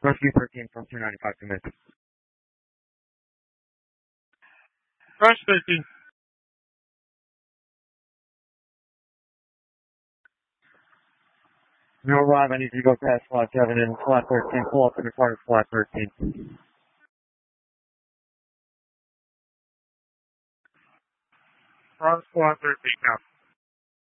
Rescue 13 from 295 to mid. Rush 13. No arrive, I need you to go past flat 7 and flat 13, pull up in the front of flat 13. Front squad 13 now.